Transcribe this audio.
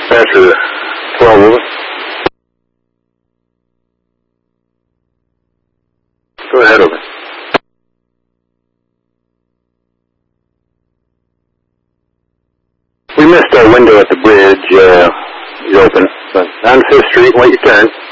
Dispatcher 12 over. Go ahead, over. We missed our window at the bridge. You're open. On 5th Street, wait your turn.